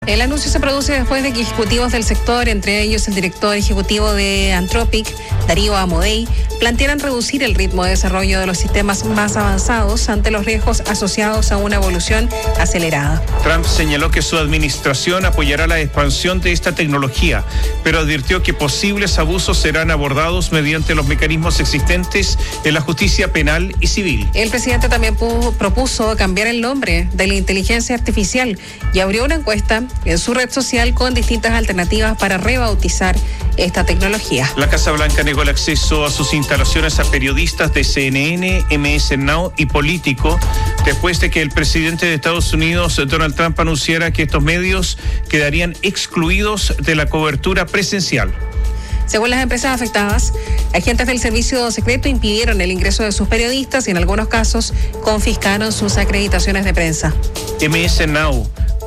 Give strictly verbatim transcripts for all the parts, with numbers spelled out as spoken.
El anuncio se produce después de que ejecutivos del sector, entre ellos el director ejecutivo de Anthropic, Darío Amodei, plantearan reducir el ritmo de desarrollo de los sistemas más avanzados ante los riesgos asociados a una evolución acelerada. Trump señaló que su administración apoyará la expansión de esta tecnología, pero advirtió que posibles abusos serán abordados mediante los mecanismos existentes en la justicia penal y civil. El presidente también pudo, propuso cambiar el nombre de la inteligencia artificial y abrió una encuesta en su red social con distintas alternativas para rebautizar esta tecnología. La Casa Blanca negó el acceso a sus instalaciones a periodistas de C N N, M S Now y Político, después de que el presidente de Estados Unidos, Donald Trump, anunciara que estos medios quedarían excluidos de la cobertura presencial. Según las empresas afectadas, agentes del servicio secreto impidieron el ingreso de sus periodistas y en algunos casos confiscaron sus acreditaciones de prensa. M S Now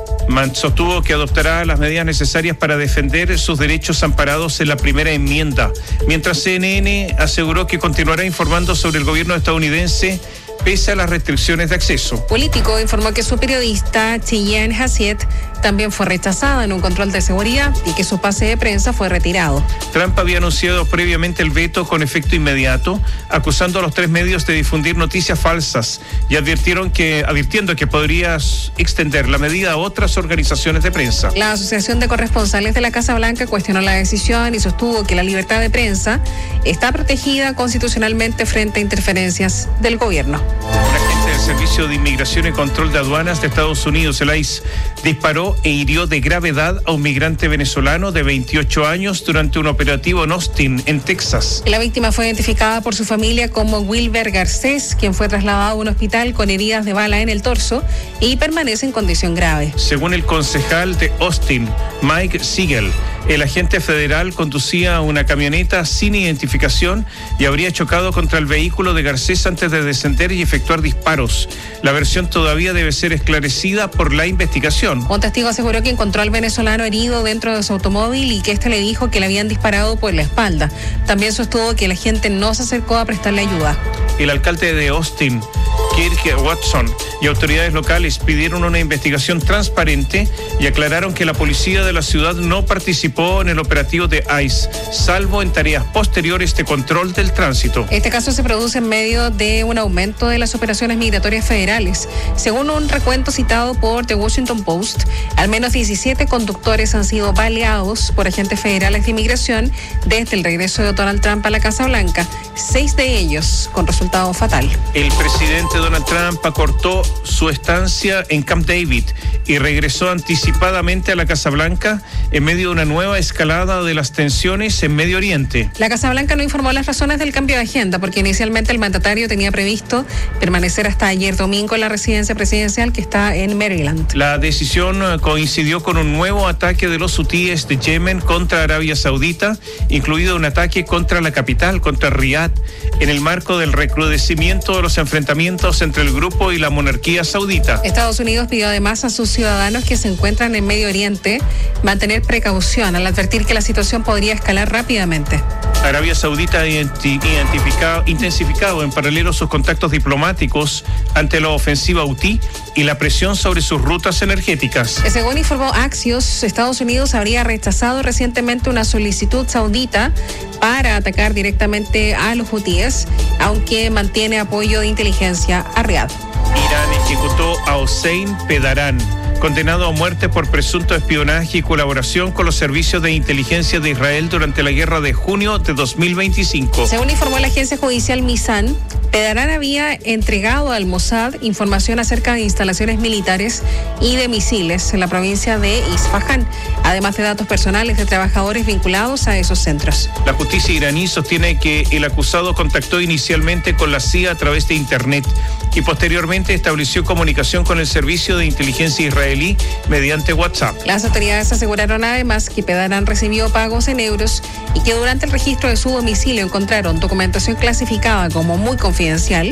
sostuvo que adoptará las medidas necesarias para defender sus derechos amparados en la primera enmienda, mientras C N N aseguró que continuará informando sobre el gobierno estadounidense pese a las restricciones de acceso. Político informó que su periodista Cheyenne Hassiet también fue rechazada en un control de seguridad y que su pase de prensa fue retirado. Trump había anunciado previamente el veto con efecto inmediato, acusando a los tres medios de difundir noticias falsas y advirtieron que, advirtiendo que podría extender la medida a otras organizaciones de prensa. La Asociación de Corresponsales de la Casa Blanca cuestionó la decisión y sostuvo que la libertad de prensa está protegida constitucionalmente frente a interferencias del gobierno. Un agente del Servicio de Inmigración y Control de Aduanas de Estados Unidos, el I C E, disparó e hirió de gravedad a un migrante venezolano de veintiocho años durante un operativo en Austin, en Texas. La víctima fue identificada por su familia como Wilber Garcés, quien fue trasladado a un hospital con heridas de bala en el torso y permanece en condición grave. Según el concejal de Austin, Mike Siegel, el agente federal conducía una camioneta sin identificación y habría chocado contra el vehículo de Garcés antes de descender y efectuar disparos. La versión todavía debe ser esclarecida por la investigación. Un testigo aseguró que encontró al venezolano herido dentro de su automóvil y que éste le dijo que le habían disparado por la espalda. También sostuvo que la gente no se acercó a prestarle ayuda. El alcalde de Austin, Kirk Watson, y autoridades locales pidieron una investigación transparente y aclararon que la policía de la ciudad no participó en el operativo de I C E, salvo en tareas posteriores de control del tránsito. Este caso se produce en medio de un aumento de las operaciones migratorias federales. Según un recuento citado por The Washington Post, al menos diecisiete conductores han sido baleados por agentes federales de inmigración desde el regreso de Donald Trump a la Casa Blanca, seis de ellos con resultado fatal. El presidente Donald Trump acortó su estancia en Camp David y regresó anticipadamente a la Casa Blanca en medio de una nueva escalada de las tensiones en Medio Oriente. La Casa Blanca no informó las razones del cambio de agenda porque inicialmente el mandatario tenía previsto permanecer hasta ayer domingo en la residencia presidencial que está en Maryland. La decisión coincidió con un nuevo ataque de los hutíes de Yemen contra Arabia Saudita, incluido un ataque contra la capital, contra Riad, en el marco del recrudecimiento de los enfrentamientos entre el grupo y la monarquía saudita. Estados Unidos pidió además a sus ciudadanos que se encuentran en Medio Oriente mantener precaución al advertir que la situación podría escalar rápidamente. Arabia Saudita ha identificado, intensificado en paralelo sus contactos diplomáticos ante la ofensiva hutí y la presión sobre sus rutas energéticas. Según informó Axios, Estados Unidos habría rechazado recientemente una solicitud saudita para atacar directamente a los hutíes, aunque mantiene apoyo de inteligencia a Riad. Irán ejecutó a Hossein Pedarán, condenado a muerte por presunto espionaje y colaboración con los servicios de inteligencia de Israel durante la guerra de junio de dos mil veinticinco. Según informó la agencia judicial Mizan, Pedarán había entregado al Mossad información acerca de instalaciones militares y de misiles en la provincia de Isfahán, además de datos personales de trabajadores vinculados a esos centros. La justicia iraní sostiene que el acusado contactó inicialmente con la C I A a través de Internet y posteriormente estableció comunicación con el servicio de inteligencia israelí mediante WhatsApp. Las autoridades aseguraron además que Pedarán recibió pagos en euros y que durante el registro de su domicilio encontraron documentación clasificada como muy confidencial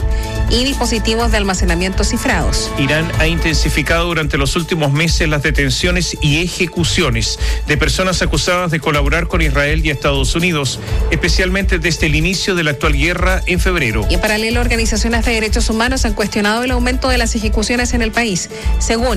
y dispositivos de almacenamiento cifrados. Irán ha intensificado durante los últimos meses las detenciones y ejecuciones de personas acusadas de colaborar con Israel y Estados Unidos, especialmente desde el inicio de la actual guerra en febrero. Y en paralelo, organizaciones de derechos humanos han cuestionado el aumento de las ejecuciones en el país. Según Amnistía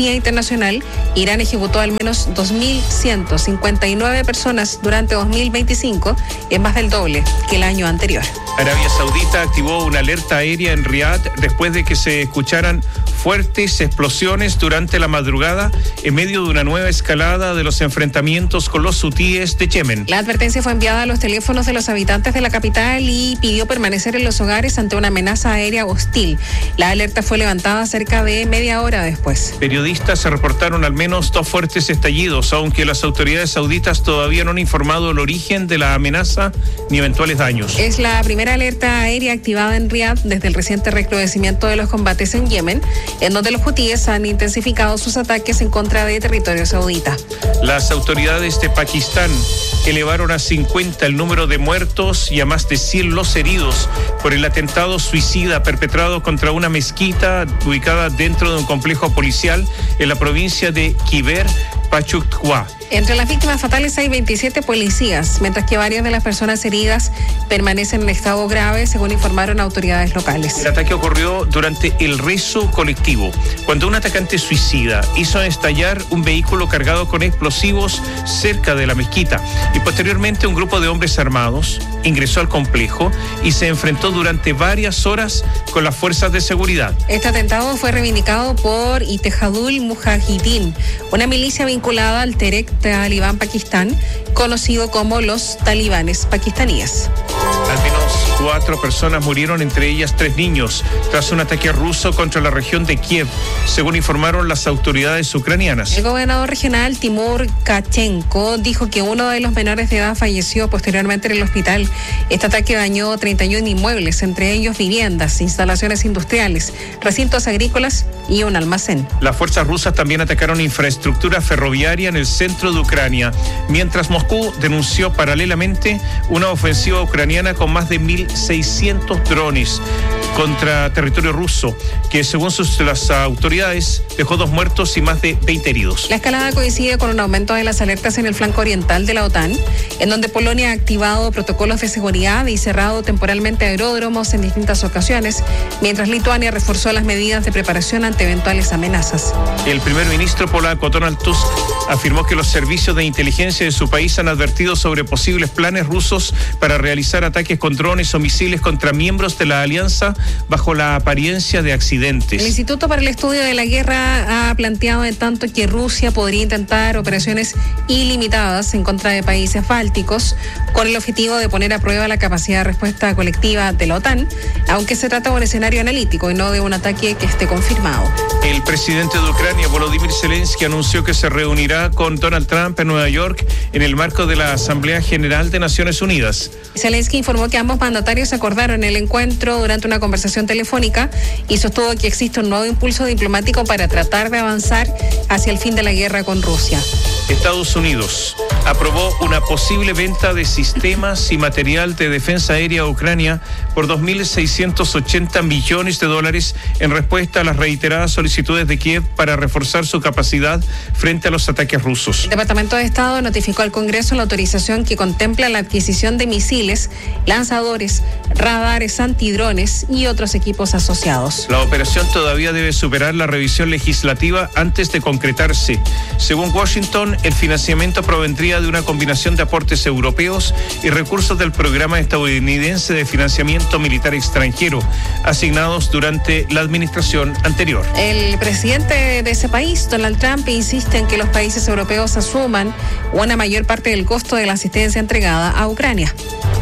Amnistía Internacional, Irán ejecutó al menos dos mil ciento cincuenta y nueve personas durante dos mil veinticinco, es más del doble que el año anterior. Arabia Saudita activó una alerta aérea en Riad después de que se escucharan fuertes explosiones durante la madrugada en medio de una nueva escalada de los enfrentamientos con los hutíes de Yemen. La advertencia fue enviada a los teléfonos de los habitantes de la capital y pidió permanecer en los hogares ante una amenaza aérea hostil. La alerta fue levantada cerca de media hora después. Periodistas se reportaron al menos dos fuertes estallidos, aunque las autoridades sauditas todavía no han informado el origen de la amenaza ni eventuales daños. Es la primera alerta aérea activada en Riad desde el reciente recrudecimiento de los combates en Yemen, en donde los hutíes han intensificado sus ataques en contra de territorio saudita. Las autoridades de Pakistán elevaron a cincuenta el número de muertos y a más de cien los heridos por el atentado suicida perpetrado contra una mezquita ubicada dentro de un complejo policial en la provincia de Khyber Pakhtunkhwa. Entre las víctimas fatales hay veintisiete policías, mientras que varias de las personas heridas permanecen en estado grave, según informaron autoridades locales. El ataque ocurrió durante el rezo colectivo, cuando un atacante suicida hizo estallar un vehículo cargado con explosivos cerca de la mezquita y posteriormente un grupo de hombres armados ingresó al complejo y se enfrentó durante varias horas con las fuerzas de seguridad. Este atentado fue reivindicado por Ittehadul Mujahideen, una milicia vinculada al Tehrik Talibán Pakistán, conocido como los talibanes pakistaníes. Al menos cuatro personas murieron, entre ellas tres niños, tras un ataque ruso contra la región de Kiev, según informaron las autoridades ucranianas. El gobernador regional Timur Kachenko dijo que uno de los menores de edad falleció posteriormente en el hospital. Este ataque dañó treinta y uno inmuebles, entre ellos viviendas, instalaciones industriales, recintos agrícolas y un almacén. Las fuerzas rusas también atacaron infraestructura ferroviaria en el centro de Ucrania, mientras Moscú denunció paralelamente una ofensiva ucraniana con más de mil seiscientos drones contra territorio ruso, que según sus, las autoridades dejó dos muertos y más de veinte heridos. La escalada coincide con un aumento de las alertas en el flanco oriental de la OTAN, en donde Polonia ha activado protocolos de seguridad y cerrado temporalmente aeródromos en distintas ocasiones, mientras Lituania reforzó las medidas de preparación ante eventuales amenazas. El primer ministro polaco Donald Tusk afirmó que los servicios de inteligencia de su país han advertido sobre posibles planes rusos para realizar ataques con drones o misiles contra miembros de la alianza bajo la apariencia de accidentes. El Instituto para el Estudio de la Guerra ha planteado en tanto que Rusia podría intentar operaciones ilimitadas en contra de países bálticos con el objetivo de poner a prueba la capacidad de respuesta colectiva de la OTAN, aunque se trata de un escenario analítico y no de un ataque que esté confirmado. El presidente de Ucrania, Volodymyr Zelensky, anunció que se reunirá con Donald Trump en Nueva York en el marco de la Asamblea General de Naciones Unidas. Zelensky informó que ambos mandatarios acordaron el encuentro durante una conversación telefónica y sostuvo que existe un nuevo impulso diplomático para tratar de avanzar hacia el fin de la guerra con Rusia. Estados Unidos aprobó una posible venta de sistemas y material de defensa aérea a Ucrania por dos mil seiscientos ochenta millones de dólares en respuesta a las reiteradas solicitudes de Kiev para reforzar su capacidad frente a los ataques rusos. El Departamento de Estado notificó al Congreso la autorización que contempla la adquisición de misiles, lanzadores, radares antidrones y otros equipos asociados. La operación todavía debe superar la revisión legislativa antes de concretarse. Según Washington, el financiamiento provendría de una combinación de aportes europeos y recursos del programa estadounidense de financiamiento militar extranjero, asignados durante la administración anterior. El presidente de ese país, Donald Trump, insiste en que los países europeos asuman una mayor parte del costo de la asistencia entregada a Ucrania.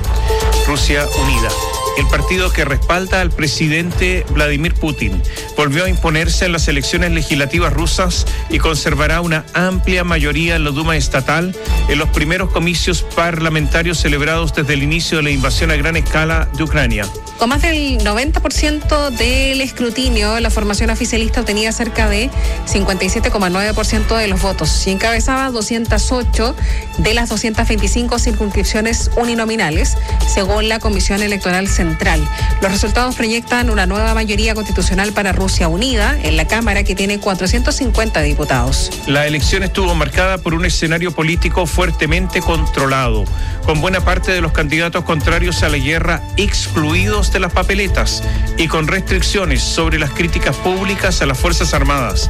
Rusia Unida. El partido que respalda al presidente Vladimir Putin volvió a imponerse en las elecciones legislativas rusas y conservará una amplia mayoría en la Duma estatal en los primeros comicios parlamentarios celebrados desde el inicio de la invasión a gran escala de Ucrania. Con más del noventa por ciento del escrutinio, la formación oficialista obtenía cerca de cincuenta y siete coma nueve por ciento de los votos y encabezaba doscientas ocho de las doscientas veinticinco circunscripciones uninominales, según la Comisión Electoral Central. Los resultados proyectan una nueva mayoría constitucional para Rusia Unida en la Cámara, que tiene cuatrocientos cincuenta diputados. La elección estuvo marcada por un escenario político fuertemente controlado, con buena parte de los candidatos contrarios a la guerra excluidos de las papeletas y con restricciones sobre las críticas públicas a las Fuerzas Armadas.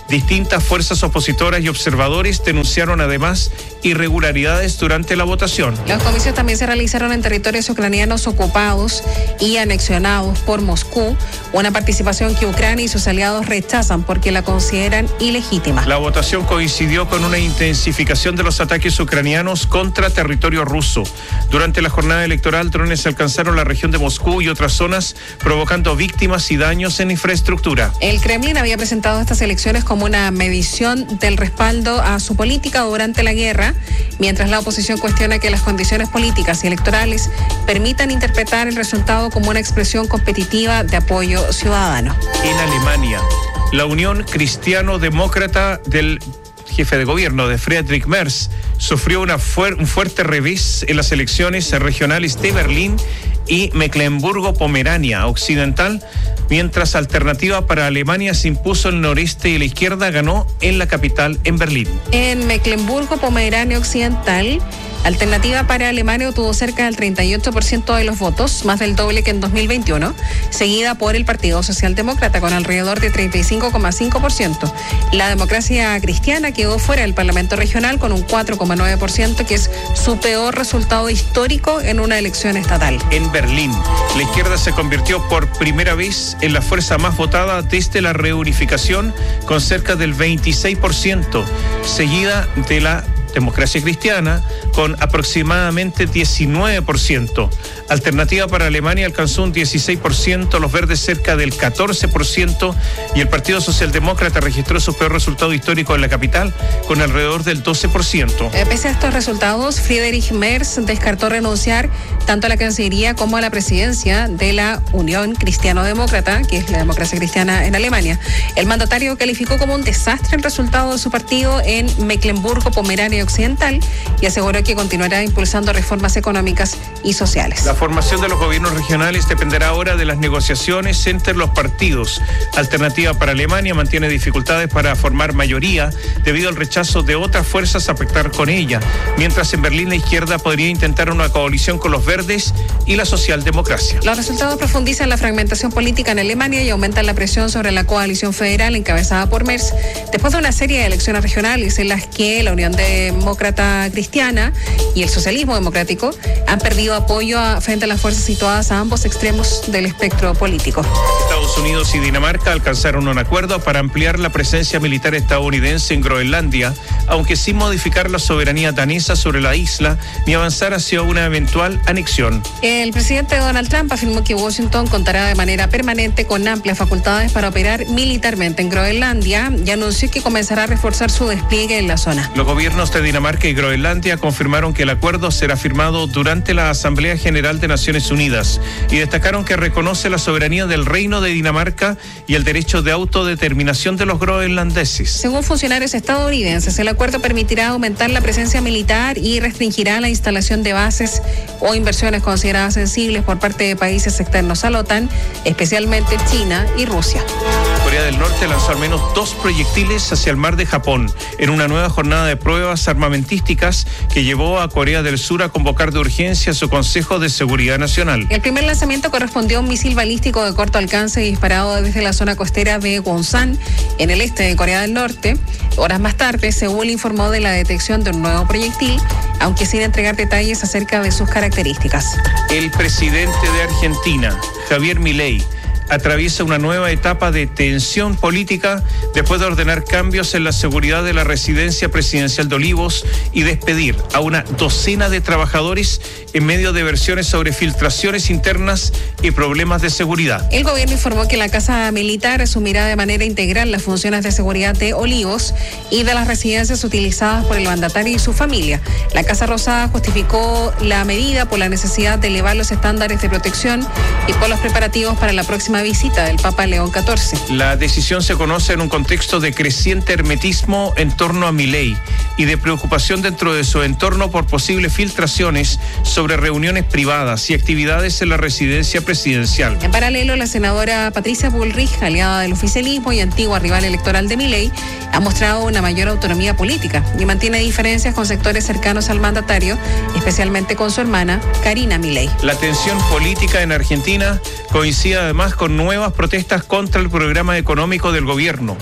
Distintas fuerzas opositoras y observadores denunciaron además irregularidades durante la votación. Los comicios también se realizaron en territorios ucranianos ocupados y anexionados por Moscú, una participación que Ucrania y sus aliados rechazan porque la consideran ilegítima. La votación coincidió con una intensificación de los ataques ucranianos contra territorio ruso. Durante la jornada electoral, drones alcanzaron la región de Moscú y otras zonas, provocando víctimas y daños en infraestructura. El Kremlin había presentado estas elecciones como una medición del respaldo a su política durante la guerra, mientras la oposición cuestiona que las condiciones políticas y electorales permitan interpretar el resultado como una expresión competitiva de apoyo ciudadano. En Alemania, la Unión Cristiano-Demócrata del jefe de gobierno de Friedrich Merz sufrió una fuer- un fuerte revés en las elecciones regionales de Berlín y Mecklemburgo-Pomerania Occidental, mientras Alternativa para Alemania se impuso en el noreste y la izquierda ganó en la capital, en Berlín. En Mecklemburgo-Pomerania Occidental, Alternativa para Alemania obtuvo cerca del treinta y ocho por ciento de los votos, más del doble que en dos mil veintiuno, seguida por el Partido Socialdemócrata con alrededor de treinta y cinco coma cinco por ciento. La Democracia Cristiana quedó fuera del Parlamento Regional con un cuatro coma nueve por ciento, que es su peor resultado histórico en una elección estatal. En Berlín, la izquierda se convirtió por primera vez en la fuerza más votada desde la reunificación, con cerca del veintiséis por ciento, seguida de la Democracia Cristiana con aproximadamente diecinueve por ciento. Alternativa para Alemania alcanzó un dieciséis por ciento, los verdes cerca del catorce por ciento y el Partido Socialdemócrata registró su peor resultado histórico en la capital con alrededor del doce por ciento. Eh, pese a estos resultados, Friedrich Merz descartó renunciar tanto a la Cancillería como a la presidencia de la Unión Cristiano-Demócrata, que es la Democracia Cristiana en Alemania. El mandatario calificó como un desastre el resultado de su partido en Mecklemburgo-Pomerania Occidental y aseguró que continuará impulsando reformas económicas y sociales. La formación de los gobiernos regionales dependerá ahora de las negociaciones entre los partidos. Alternativa para Alemania mantiene dificultades para formar mayoría debido al rechazo de otras fuerzas a pactar con ella, mientras en Berlín la izquierda podría intentar una coalición con los verdes y la socialdemocracia. Los resultados profundizan la fragmentación política en Alemania y aumentan la presión sobre la coalición federal encabezada por Merz, después de una serie de elecciones regionales en las que la Unión Demócrata Cristiana y el Socialismo Democrático han perdido apoyo a, frente a las fuerzas situadas a ambos extremos del espectro político. Estados Unidos y Dinamarca alcanzaron un acuerdo para ampliar la presencia militar estadounidense en Groenlandia, aunque sin modificar la soberanía danesa sobre la isla ni avanzar hacia una eventual anexión. El presidente Donald Trump afirmó que Washington contará de manera permanente con amplias facultades para operar militarmente en Groenlandia y anunció que comenzará a reforzar su despliegue en la zona. Los gobiernos de Dinamarca y Groenlandia confirmaron que el acuerdo será firmado durante la Asamblea General de Naciones Unidas y destacaron que reconoce la soberanía del Reino de Dinamarca y el derecho de autodeterminación de los groenlandeses. Según funcionarios estadounidenses, el acuerdo permitirá aumentar la presencia militar y restringirá la instalación de bases o inversiones consideradas sensibles por parte de países externos a la OTAN, especialmente China y Rusia. Corea del Norte lanzó al menos dos proyectiles hacia el mar de Japón en una nueva jornada de pruebas armamentísticas que llevó a Corea del Sur a convocar de urgencia a su Consejo de Seguridad Nacional. El primer lanzamiento correspondió a un misil balístico de corto alcance disparado desde la zona costera de Wonsan, en el este de Corea del Norte. Horas más tarde, Seúl informó de la detección de un nuevo proyectil, aunque sin entregar detalles acerca de sus características. El presidente de Argentina, Javier Milei, atraviesa una nueva etapa de tensión política después de ordenar cambios en la seguridad de la residencia presidencial de Olivos y despedir a una docena de trabajadores en medio de versiones sobre filtraciones internas y problemas de seguridad. El gobierno informó que la Casa Militar asumirá de manera integral las funciones de seguridad de Olivos y de las residencias utilizadas por el mandatario y su familia. La Casa Rosada justificó la medida por la necesidad de elevar los estándares de protección y por los preparativos para la próxima visita del Papa León catorce. La decisión se conoce en un contexto de creciente hermetismo en torno a Milei y de preocupación dentro de su entorno por posibles filtraciones sobre reuniones privadas y actividades en la residencia presidencial. En paralelo, la senadora Patricia Bullrich, aliada del oficialismo y antigua rival electoral de Milei, ha mostrado una mayor autonomía política y mantiene diferencias con sectores cercanos al mandatario, especialmente con su hermana, Karina Milei. La tensión política en Argentina coincide además con nuevas protestas contra el programa económico del gobierno.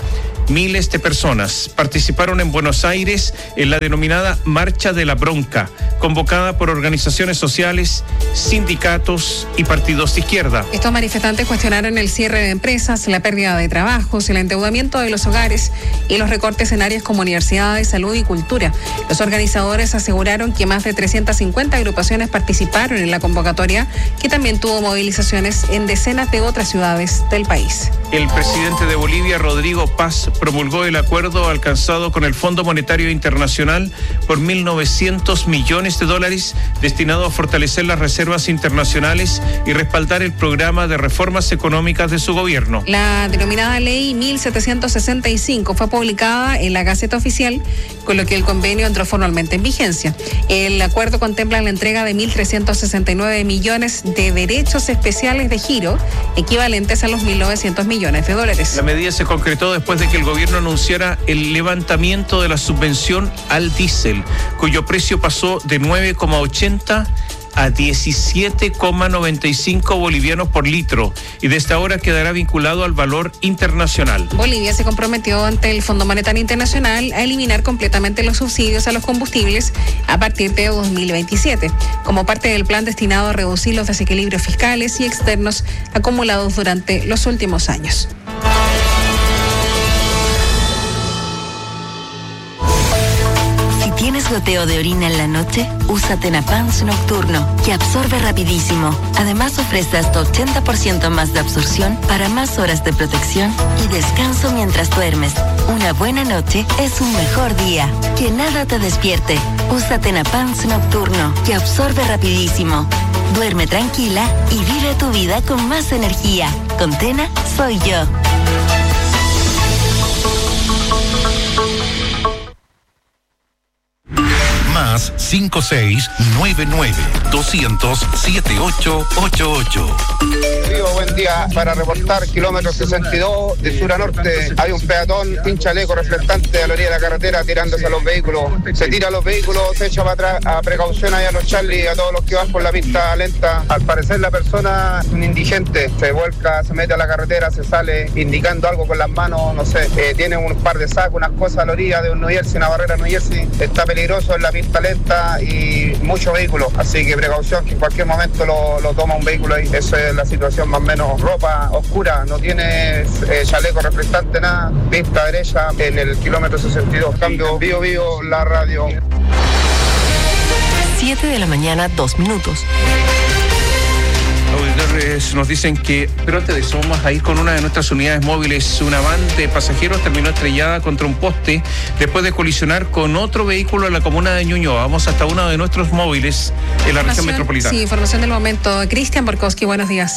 Miles de personas participaron en Buenos Aires en la denominada Marcha de la Bronca, convocada por organizaciones sociales, sindicatos y partidos de izquierda. Estos manifestantes cuestionaron el cierre de empresas, la pérdida de trabajos, el endeudamiento de los hogares y los recortes en áreas como universidades, salud y cultura. Los organizadores aseguraron que más de trescientas cincuenta agrupaciones participaron en la convocatoria, que también tuvo movilizaciones en decenas de otras ciudades del país. El presidente de Bolivia, Rodrigo Paz, promulgó el acuerdo alcanzado con el Fondo Monetario Internacional por mil novecientos millones de dólares destinado a fortalecer las reservas internacionales y respaldar el programa de reformas económicas de su gobierno. La denominada Ley mil setecientos sesenta y cinco fue publicada en la Gaceta Oficial, con lo que el convenio entró formalmente en vigencia. El acuerdo contempla la entrega de mil trescientos sesenta y nueve millones de derechos especiales de giro, equivalentes a los mil novecientos millones de dólares. La medida se concretó después de que el gobierno anunciara el levantamiento de la subvención al diésel, cuyo precio pasó de nueve coma ochenta a diecisiete coma noventa y cinco bolivianos por litro y desde ahora quedará vinculado al valor internacional. Bolivia se comprometió ante el Fondo Monetario Internacional a eliminar completamente los subsidios a los combustibles a partir de dos mil veintisiete, como parte del plan destinado a reducir los desequilibrios fiscales y externos acumulados durante los últimos años. ¿Tienes goteo de orina en la noche? Usa Tenapans Nocturno, que absorbe rapidísimo. Además ofrece hasta ochenta por ciento más de absorción para más horas de protección y descanso mientras duermes. Una buena noche es un mejor día. Que nada te despierte. Usa Tenapans Nocturno, que absorbe rapidísimo. Duerme tranquila y vive tu vida con más energía. Con Tena, soy yo. Más cinco seis nueve nueve dos cero cero siete ocho ocho ocho. Digo, buen día. Para reportar kilómetro sesenta y dos de sur a norte, hay un peatón sin chaleco reflectante a la orilla de la carretera tirándose a los vehículos. Se tira a los vehículos, se echa para atrás, a precaución ahí a los Charlie, a todos los que van por la pista lenta. Al parecer la persona es un indigente, se vuelca, se mete a la carretera, se sale indicando algo con las manos, no sé, eh, tiene un par de sacos, unas cosas a la orilla de un New Jersey, una barrera New Jersey. Está peligroso en la pista lenta y muchos vehículos, así que precaución, que en cualquier momento lo, lo toma un vehículo ahí. Esa es la situación más o menos. Ropa oscura, no tiene eh, chaleco reflectante, nada, pista derecha en el kilómetro sesenta y dos. Cambio, Bio Bio, la radio. siete de la mañana, dos minutos. Auditores nos dicen que, pero antes de eso vamos a ir con una de nuestras unidades móviles. Una van de pasajeros terminó estrellada contra un poste después de colisionar con otro vehículo en la comuna de Ñuñoa. Vamos hasta uno de nuestros móviles en la región metropolitana. Sí, información del momento. Cristian Borkowski, buenos días.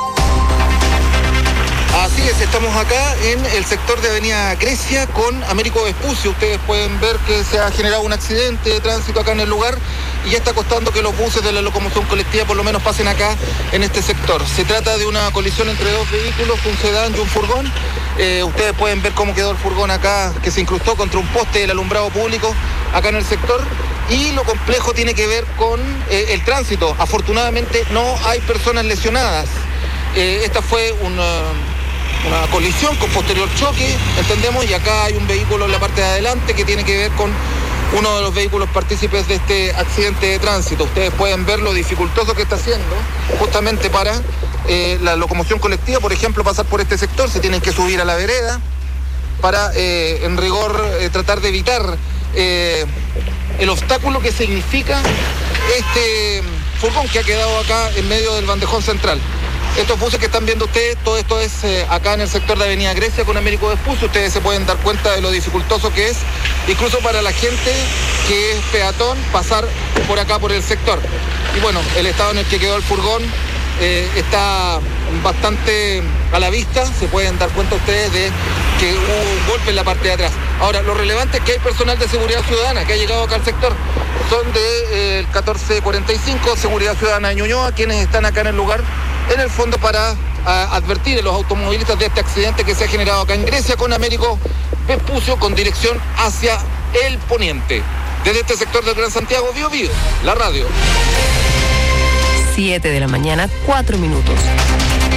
Así es, estamos acá en el sector de Avenida Grecia con Américo Vespucio. Ustedes pueden ver que se ha generado un accidente de tránsito acá en el lugar y ya está costando que los buses de la locomoción colectiva por lo menos pasen acá en este sector. Se trata de una colisión entre dos vehículos, un sedán y un furgón. Eh, ustedes pueden ver cómo quedó el furgón acá, que se incrustó contra un poste del alumbrado público acá en el sector. Y lo complejo tiene que ver con eh, el tránsito. Afortunadamente no hay personas lesionadas. Eh, esta fue una... una colisión con posterior choque, entendemos, y acá hay un vehículo en la parte de adelante que tiene que ver con uno de los vehículos partícipes de este accidente de tránsito. Ustedes pueden ver lo dificultoso que está haciendo justamente para eh, la locomoción colectiva, por ejemplo, pasar por este sector. Se tienen que subir a la vereda para, eh, en rigor, eh, tratar de evitar eh, el obstáculo que significa este furgón que ha quedado acá en medio del bandejón central. Estos buses que están viendo ustedes, todo esto es eh, acá en el sector de Avenida Grecia con Américo Vespucio. Ustedes se pueden dar cuenta de lo dificultoso que es, incluso para la gente que es peatón, pasar por acá, por el sector. Y bueno, el estado en el que quedó el furgón eh, está bastante a la vista. Se pueden dar cuenta ustedes de que hubo un golpe en la parte de atrás. Ahora, lo relevante es que hay personal de seguridad ciudadana que ha llegado acá al sector. Son de eh, catorce cuarenta y cinco, Seguridad Ciudadana de Ñuñoa, quienes están acá en el lugar, en el fondo para a, advertir a los automovilistas de este accidente que se ha generado acá en Grecia con Américo Vespucio con dirección hacia el poniente. Desde este sector del Gran Santiago, Bio Bio, la radio. siete de la mañana, cuatro minutos. Se escribe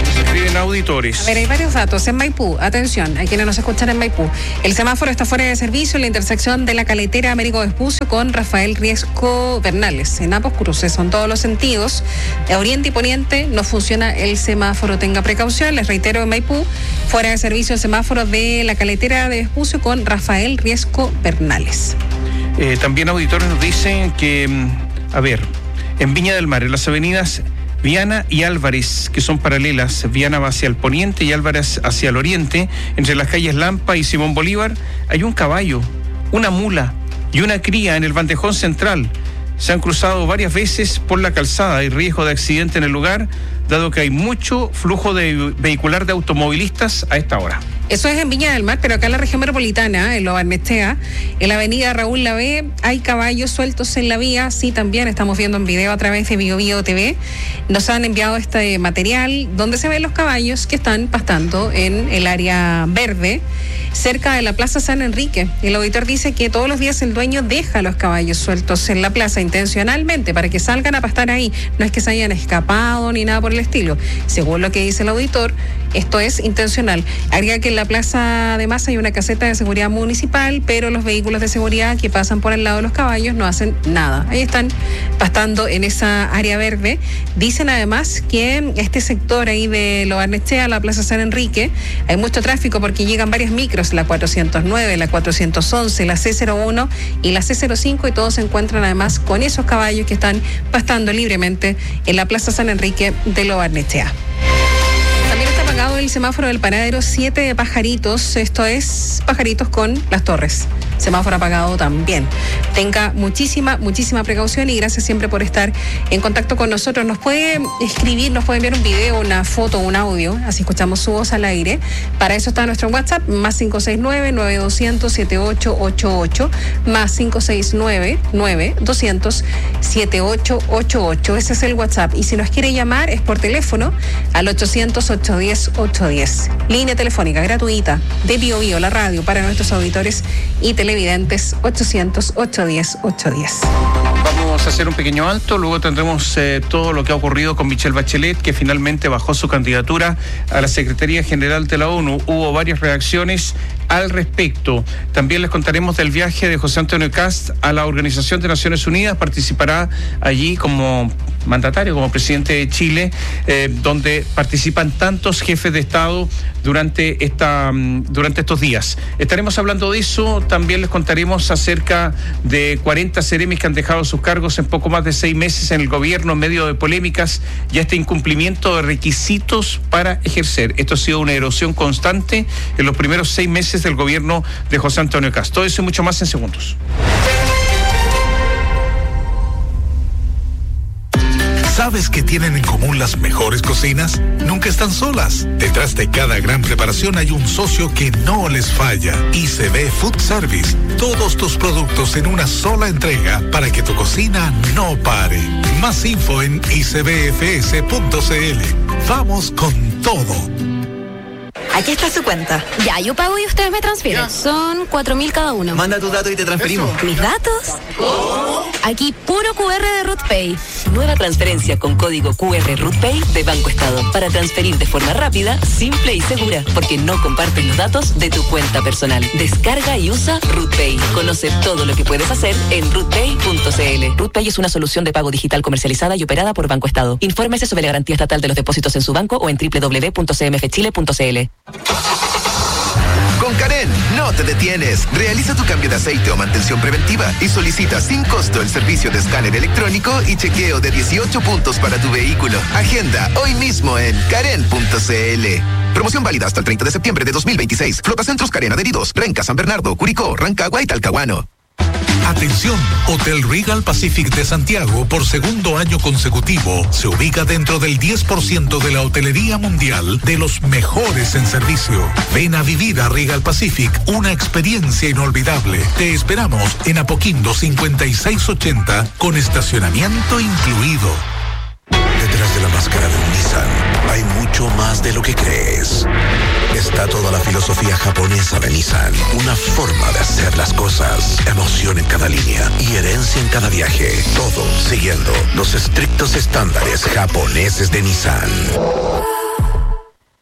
piden auditores. A ver, hay varios datos. En Maipú, atención, hay quienes nos escuchan en Maipú. El semáforo está fuera de servicio en la intersección de la Caletera Américo Vespucio con Rafael Riesco Bernales. En ambos cruces, son todos los sentidos. De oriente y poniente no funciona el semáforo. Tenga precaución. Les reitero, en Maipú, fuera de servicio el semáforo de la Caletera de Vespucio con Rafael Riesco Bernales. Eh, también auditores nos dicen que, a ver, en Viña del Mar, en las avenidas Viana y Álvarez, que son paralelas, Viana va hacia el poniente y Álvarez hacia el oriente, entre las calles Lampa y Simón Bolívar, hay un caballo, una mula y una cría en el bandejón central. Se han cruzado varias veces por la calzada. Hay riesgo de accidente en el lugar, dado que hay mucho flujo de vehicular de automovilistas a esta hora. Eso es en Viña del Mar, pero acá en la región metropolitana, en Lo Barnechea, en la avenida Raúl Lavé, hay caballos sueltos en la vía. Sí, también estamos viendo en video a través de Bio Bio T V. Nos han enviado este material donde se ven los caballos que están pastando en el área verde, cerca de la Plaza San Enrique. El auditor dice que todos los días el dueño deja los caballos sueltos en la plaza intencionalmente para que salgan a pastar ahí. No es que se hayan escapado ni nada por el estilo. Según lo que dice el auditor, esto es intencional. Agrega que en la plaza además hay una caseta de seguridad municipal, pero los vehículos de seguridad que pasan por el lado de los caballos no hacen nada. Ahí están pastando en esa área verde. Dicen además que este sector ahí de Lo Barnechea, la Plaza San Enrique, hay mucho tráfico porque llegan varias micros, la cuatrocientos nueve, la cuatrocientos once, la C cero uno y la C cero cinco, y todos se encuentran además con esos caballos que están pastando libremente en la Plaza San Enrique de Lo Barnechea. También está apagado el semáforo del paradero siete de Pajaritos, esto es Pajaritos con Las Torres. Semáforo apagado también. Tenga muchísima, muchísima precaución y gracias siempre por estar en contacto con nosotros. Nos puede escribir, nos puede enviar un video, una foto, un audio, así escuchamos su voz al aire. Para eso está nuestro WhatsApp, más cinco seis nueve, nueve dos cero cero, siete ocho ocho ocho, más cinco seis nueve, nueve dos cero cero, siete ocho ocho ocho. Ese es el WhatsApp. Y si nos quiere llamar es por teléfono al ochocientos, ochocientos diez, ochocientos diez. Línea telefónica gratuita de Bio Bio, la radio, para nuestros auditores y televidentes, ochocientos, ochocientos diez, ochocientos diez. Vamos a hacer un pequeño alto, luego tendremos eh, todo lo que ha ocurrido con Michelle Bachelet, que finalmente bajó su candidatura a la Secretaría General de la ONU. Hubo varias reacciones al respecto. También les contaremos del viaje de José Antonio Kast a la Organización de Naciones Unidas. Participará allí como mandatario, como presidente de Chile, eh, donde participan tantos jefes de Estado durante esta durante estos días. Estaremos hablando de eso. También les contaremos acerca de cuarenta seremis que han dejado sus cargos en poco más de seis meses en el gobierno en medio de polémicas y este incumplimiento de requisitos para ejercer. Esto ha sido una erosión constante en los primeros seis meses del gobierno de José Antonio Kast. Todo eso y mucho más en segundos. ¿Sabes qué tienen en común las mejores cocinas? Nunca están solas. Detrás de cada gran preparación hay un socio que no les falla. I C B Food Service. Todos tus productos en una sola entrega para que tu cocina no pare. Más info en i c b f s punto c l. Vamos con todo. Aquí está su cuenta. Ya, yo pago y ustedes me transfieren. Ya. Son cuatro mil cada uno. Manda tus datos y te transferimos. ¿Eso? ¿Mis datos? ¿Cómo? Aquí puro Q R de RootPay. Nueva transferencia con código Q R RootPay de Banco Estado. Para transferir de forma rápida, simple y segura. Porque no compartes los datos de tu cuenta personal. Descarga y usa RootPay. Conoce todo lo que puedes hacer en rootpay punto c l. RootPay es una solución de pago digital comercializada y operada por Banco Estado. Infórmese sobre la garantía estatal de los depósitos en su banco o en doble u doble u doble u punto c m f chile punto c l. Con Karen, no te detienes. Realiza tu cambio de aceite o mantención preventiva y solicita sin costo el servicio de escáner electrónico y chequeo de dieciocho puntos para tu vehículo. Agenda hoy mismo en karen punto c l. Promoción válida hasta el treinta de septiembre de dos mil veintiséis. Flotacentros Karen adheridos. Renca, San Bernardo, Curicó, Rancagua y Talcahuano. Atención, Hotel Regal Pacific de Santiago por segundo año consecutivo se ubica dentro del diez por ciento de la hotelería mundial de los mejores en servicio. Ven a vivir a Regal Pacific una experiencia inolvidable. Te esperamos en Apoquindo cincuenta y seis ochenta con estacionamiento incluido. Detrás de la máscara de un Nissan hay mucho más de lo que crees. Está toda la filosofía japonesa de Nissan, una forma de hacer las cosas, emoción en cada línea y herencia en cada viaje. Todo siguiendo los estrictos estándares japoneses de Nissan.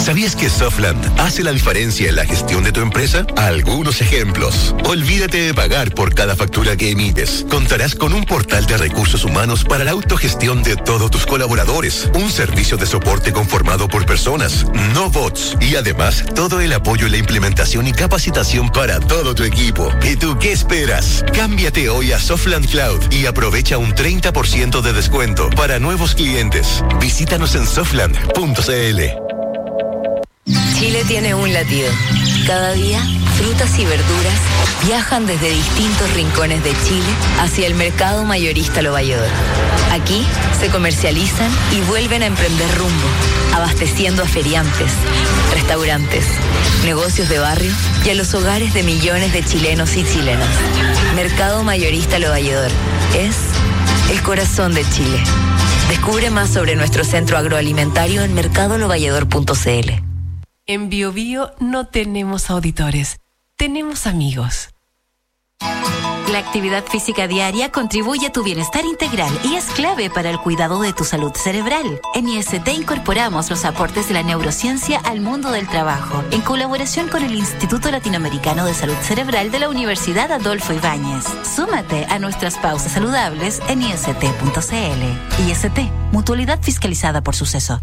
¿Sabías que Softland hace la diferencia en la gestión de tu empresa? Algunos ejemplos. Olvídate de pagar por cada factura que emites. Contarás con un portal de recursos humanos para la autogestión de todos tus colaboradores. Un servicio de soporte conformado por personas, no bots. Y además, todo el apoyo en la implementación y capacitación para todo tu equipo. ¿Y tú qué esperas? Cámbiate hoy a Softland Cloud y aprovecha un treinta por ciento de descuento para nuevos clientes. Visítanos en softland punto c l. Chile tiene un latido. Cada día, frutas y verduras viajan desde distintos rincones de Chile hacia el mercado mayorista Lo Valledor. Aquí se comercializan y vuelven a emprender rumbo, abasteciendo a feriantes, restaurantes, negocios de barrio y a los hogares de millones de chilenos y chilenas. Mercado mayorista Lo Valledor es el corazón de Chile. Descubre más sobre nuestro centro agroalimentario en mercado lo valledor punto c l. En Bio Bio no tenemos auditores, tenemos amigos. La actividad física diaria contribuye a tu bienestar integral y es clave para el cuidado de tu salud cerebral. En I S T incorporamos los aportes de la neurociencia al mundo del trabajo, en colaboración con el Instituto Latinoamericano de Salud Cerebral de la Universidad Adolfo Ibáñez. Súmate a nuestras pausas saludables en i s t punto c l. I S T, mutualidad fiscalizada por Suceso.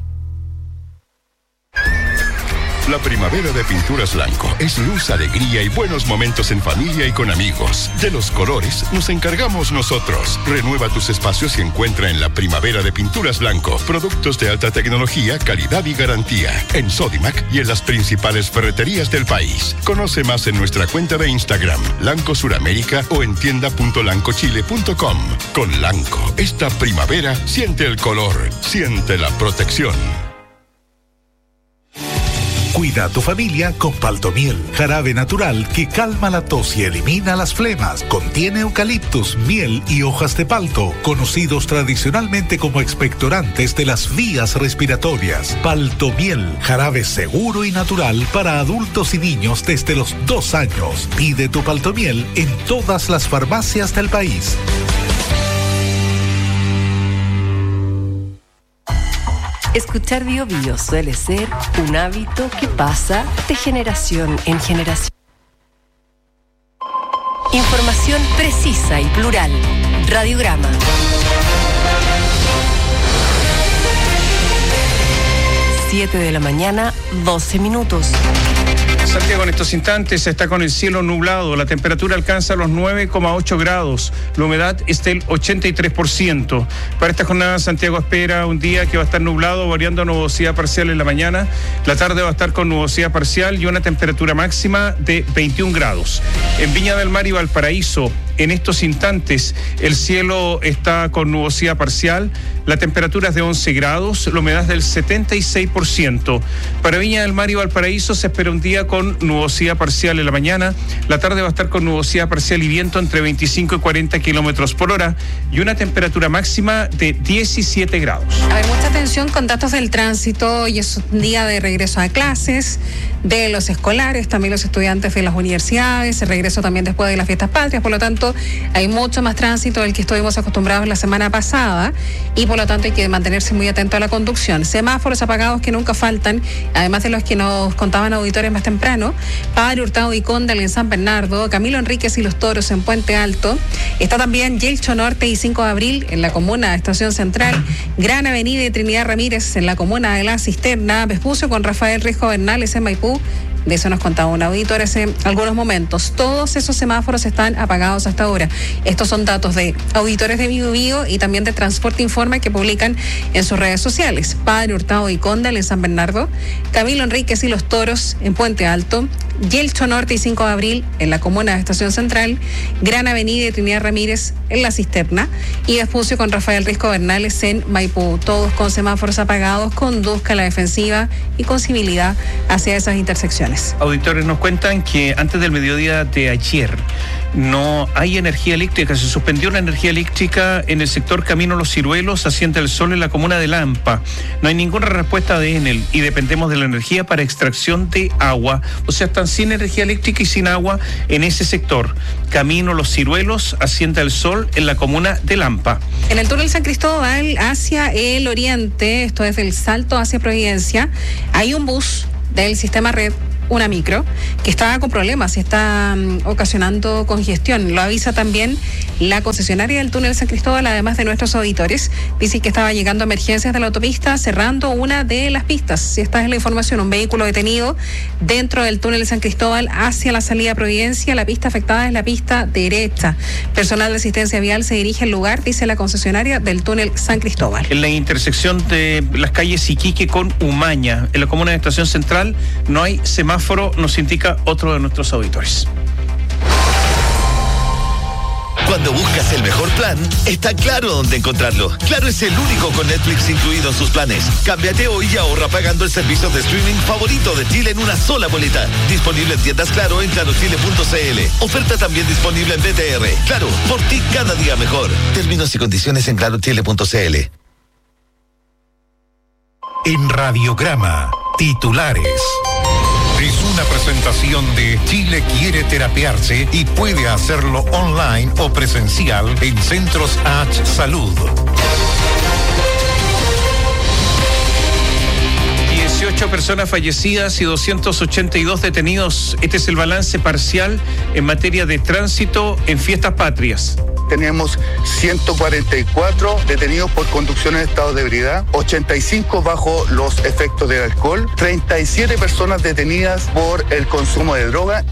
La primavera de Pinturas Blanco es luz, alegría y buenos momentos en familia y con amigos. De los colores nos encargamos nosotros. Renueva tus espacios y encuentra en la primavera de Pinturas Blanco productos de alta tecnología, calidad y garantía. En Sodimac y en las principales ferreterías del país. Conoce más en nuestra cuenta de Instagram, Lanco Suramérica, o en tienda punto lanco chile punto com. Con Lanco, esta primavera siente el color, siente la protección. Cuida a tu familia con Paltomiel, jarabe natural que calma la tos y elimina las flemas. Contiene eucaliptus, miel y hojas de palto, conocidos tradicionalmente como expectorantes de las vías respiratorias. Paltomiel, jarabe seguro y natural para adultos y niños desde los dos años. Pide tu Paltomiel en todas las farmacias del país. Escuchar Bio Bio suele ser un hábito que pasa de generación en generación. Información precisa y plural. Radiograma. siete de la mañana, doce minutos. Santiago en estos instantes está con el cielo nublado, la temperatura alcanza los nueve coma ocho grados, la humedad es del ochenta y tres por ciento. Para esta jornada Santiago espera un día que va a estar nublado, variando a nubosidad parcial en la mañana, la tarde va a estar con nubosidad parcial y una temperatura máxima de veintiún grados. En Viña del Mar y Valparaíso, en estos instantes el cielo está con nubosidad parcial, la temperatura es de once grados, la humedad es del setenta y seis por ciento. Para Viña del Mar y Valparaíso se espera un día con nubosidad parcial en la mañana, la tarde va a estar con nubosidad parcial y viento entre veinticinco y cuarenta kilómetros por hora y una temperatura máxima de diecisiete grados. A ver, mucha atención con datos del tránsito, y es un día de regreso a clases de los escolares, también los estudiantes de las universidades, el regreso también después de las fiestas patrias, por lo tanto hay mucho más tránsito del que estuvimos acostumbrados la semana pasada y por lo tanto hay que mantenerse muy atento a la conducción. Semáforos apagados que nunca faltan, además de los que nos contaban auditores más temprano. Padre Hurtado y Condal en San Bernardo, Camilo Enríquez y Los Toros en Puente Alto. Está también Yelcho Norte y cinco de abril en la comuna de Estación Central, Gran Avenida y Trinidad Ramírez en la comuna de La Cisterna, Vespucio con Rafael Riesco Bernales en Maipú. De eso nos contaba un auditor hace algunos momentos. Todos esos semáforos están apagados hasta ahora. Estos son datos de auditores de Bio Bio y también de Transporte Informa que publican en sus redes sociales. Padre Hurtado y Condal en San Bernardo, Camilo Enríquez y Los Toros en Puente Alto, Yelcho Norte y cinco de abril en la comuna de Estación Central, Gran Avenida y Trinidad Ramírez en La Cisterna y Vespucio con Rafael Riesco Bernales en Maipú. Todos con semáforos apagados, conduzca a la defensiva y con civilidad hacia esas intersecciones. Auditores nos cuentan que antes del mediodía de ayer no hay energía eléctrica, se suspendió la energía eléctrica en el sector Camino Los Ciruelos, Hacienda del Sol en la comuna de Lampa. No hay ninguna respuesta de Enel y dependemos de la energía para extracción de agua, o sea, están sin energía eléctrica y sin agua en ese sector. Camino Los Ciruelos, Hacienda del Sol en la comuna de Lampa. En el túnel San Cristóbal hacia el oriente, esto es del Salto hacia Providencia, hay un bus del sistema red Una Micro, que está con problemas y está um, ocasionando congestión. Lo avisa también la concesionaria del túnel San Cristóbal, además de nuestros auditores. Dicen que estaba llegando emergencias de la autopista, cerrando una de las pistas. Si esta es la información, un vehículo detenido dentro del túnel San Cristóbal hacia la salida a Providencia. La pista afectada es la pista derecha. Personal de asistencia vial se dirige al lugar, dice la concesionaria del túnel San Cristóbal. En la intersección de las calles Iquique con Umaña, en la comuna de Estación Central, no hay semáforo. Nos indica otro de nuestros auditores. Cuando buscas el mejor plan, está claro dónde encontrarlo. Claro es el único con Netflix incluido en sus planes. Cámbiate hoy y ahorra pagando el servicio de streaming favorito de Chile en una sola boleta. Disponible en tiendas Claro en claro chile punto c l. Oferta también disponible en B T R. Claro, por ti cada día mejor. Términos y condiciones en claro chile punto c l. En Radiograma, titulares. Es una presentación de Chile quiere terapiarse y puede hacerlo online o presencial en Centros H Salud. dieciocho personas fallecidas y doscientos ochenta y dos detenidos. Este es el balance parcial en materia de tránsito en fiestas patrias. Tenemos ciento cuarenta y cuatro detenidos por conducción en estado de ebriedad, ochenta y cinco bajo los efectos del alcohol, treinta y siete personas detenidas por el consumo de droga.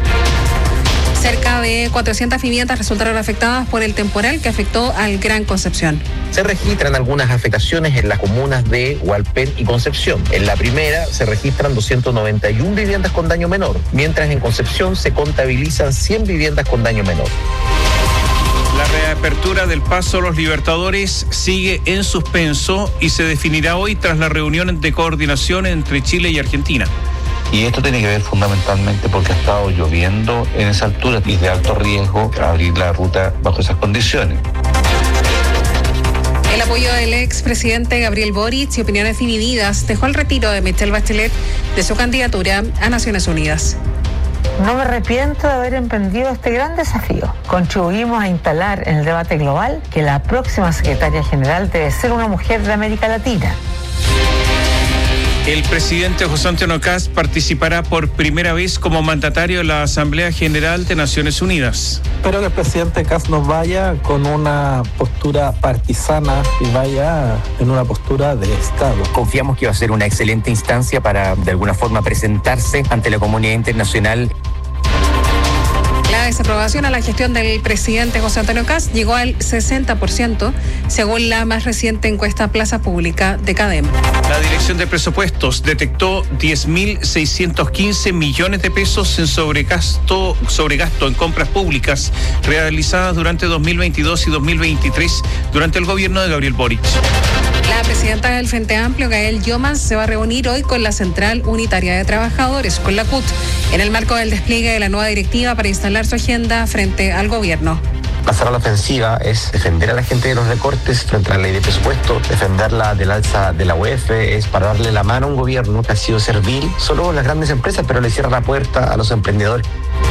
Cerca de cuatrocientas viviendas resultaron afectadas por el temporal que afectó al Gran Concepción. Se registran algunas afectaciones en las comunas de Hualpén y Concepción. En la primera se registran doscientas noventa y una viviendas con daño menor, mientras en Concepción se contabilizan cien viviendas con daño menor. La reapertura del paso a los Libertadores sigue en suspenso y se definirá hoy tras la reunión de coordinación entre Chile y Argentina. Y esto tiene que ver fundamentalmente porque ha estado lloviendo en esa altura y es de alto riesgo abrir la ruta bajo esas condiciones. El apoyo del expresidente Gabriel Boric y opiniones divididas dejó el retiro de Michelle Bachelet de su candidatura a Naciones Unidas. No me arrepiento de haber emprendido este gran desafío. Contribuimos a instalar en el debate global que la próxima secretaria general debe ser una mujer de América Latina. El presidente José Antonio Kast participará por primera vez como mandatario de la Asamblea General de Naciones Unidas. Espero que el presidente Kast nos vaya con una postura partisana y vaya en una postura de Estado. Confiamos que va a ser una excelente instancia para, de alguna forma, presentarse ante la comunidad internacional. La desaprobación a la gestión del presidente José Antonio Kast llegó al sesenta por ciento, según la más reciente encuesta Plaza Pública de CADEM. La Dirección de Presupuestos detectó diez mil seiscientos quince millones de pesos en sobregasto, sobregasto en compras públicas realizadas durante dos mil veintidós y dos mil veintitrés durante el gobierno de Gabriel Boric. La presidenta del Frente Amplio, Gael Llomas, se va a reunir hoy con la Central Unitaria de Trabajadores, con la C U T, en el marco del despliegue de la nueva directiva para instalar su agenda frente al gobierno. Pasar a la ofensiva es defender a la gente de los recortes frente a la ley de presupuesto, defenderla del alza de la U E F, es para darle la mano a un gobierno que ha sido servil solo a las grandes empresas, pero le cierra la puerta a los emprendedores.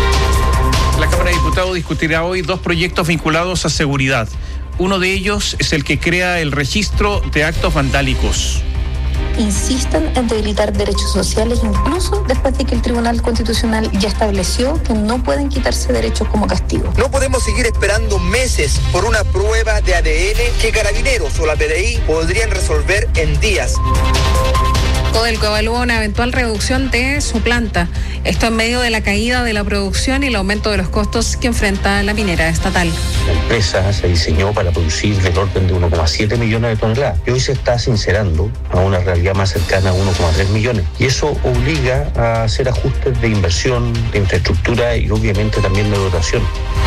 La Cámara de Diputados discutirá hoy dos proyectos vinculados a seguridad. Uno de ellos es el que crea el registro de actos vandálicos. Insisten en debilitar derechos sociales, incluso después de que el Tribunal Constitucional ya estableció que no pueden quitarse derechos como castigo. No podemos seguir esperando meses por una prueba de A D N que Carabineros o la P D I podrían resolver en días. Codelco evalúa una eventual reducción de su planta. Esto en medio de la caída de la producción y el aumento de los costos que enfrenta la minera estatal. La empresa se diseñó para producir del orden de uno coma siete millones de toneladas y hoy se está sincerando a una realidad más cercana a uno coma tres millones. Y eso obliga a hacer ajustes de inversión, de infraestructura y obviamente también de dotación.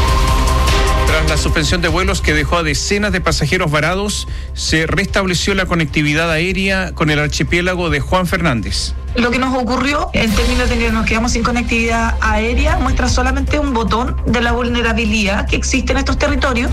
Tras la suspensión de vuelos que dejó a decenas de pasajeros varados, se restableció la conectividad aérea con el archipiélago de Juan Fernández. Lo que nos ocurrió en términos de que nos quedamos sin conectividad aérea muestra solamente un botón de la vulnerabilidad que existe en estos territorios.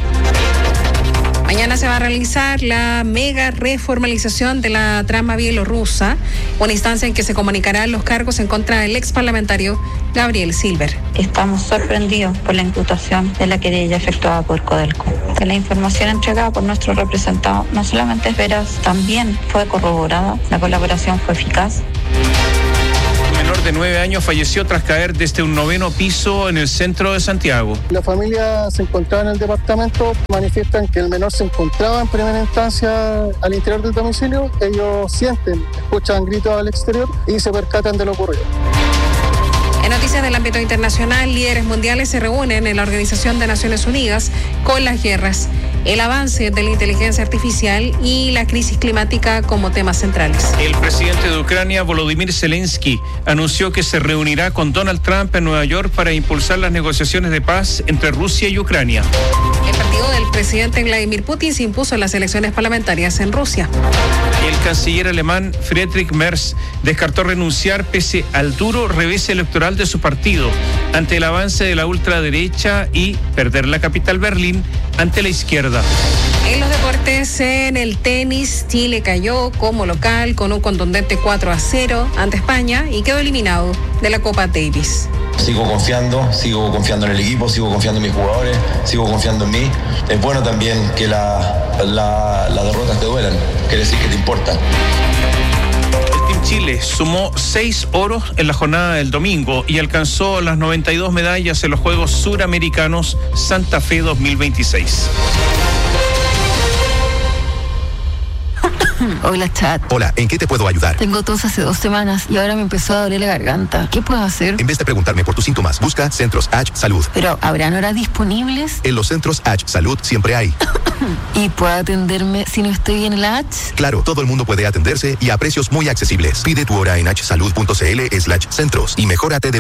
Mañana se va a realizar la mega reformalización de la trama bielorrusa, una instancia en que se comunicarán los cargos en contra del ex parlamentario Gabriel Silver. Estamos sorprendidos por la imputación de la querella efectuada por Codelco. Que la información entregada por nuestro representado no solamente es veraz, también fue corroborada, la colaboración fue eficaz. de nueve años falleció tras caer desde un noveno piso en el centro de Santiago. La familia se encontraba en el departamento, manifiestan que el menor se encontraba en primera instancia al interior del domicilio. Ellos sienten, escuchan gritos al exterior y se percatan de lo ocurrido. En noticias del ámbito internacional, líderes mundiales se reúnen en la Organización de Naciones Unidas con las guerras, el avance de la inteligencia artificial y la crisis climática como temas centrales. El presidente de Ucrania, Volodymyr Zelensky, anunció que se reunirá con Donald Trump en Nueva York para impulsar las negociaciones de paz entre Rusia y Ucrania. El partido del presidente Vladimir Putin se impuso en las elecciones parlamentarias en Rusia. El canciller alemán Friedrich Merz descartó renunciar pese al duro revés electoral de su partido ante el avance de la ultraderecha y perder la capital Berlín ante la izquierda. En los deportes, en el tenis, Chile cayó como local con un contundente cuatro a cero ante España y quedó eliminado de la Copa Davis. Sigo confiando, sigo confiando en el equipo, sigo confiando en mis jugadores, sigo confiando en mí. Es bueno también que la, la, las derrotas te duelan, quiere decir que te importan. El Team Chile sumó seis oros en la jornada del domingo y alcanzó las noventa y dos medallas en los Juegos Suramericanos Santa Fe dos mil veintiséis. Hola, chat. Hola, ¿en qué te puedo ayudar? Tengo tos hace dos semanas y ahora me empezó a doler la garganta. ¿Qué puedo hacer? En vez de preguntarme por tus síntomas, busca Centros H Salud. Pero, ¿habrán horas disponibles? En los Centros H Salud siempre hay. ¿Y puedo atenderme si no estoy en la H? Claro, todo el mundo puede atenderse y a precios muy accesibles. Pide tu hora en hsalud.cl slash centros y mejórate de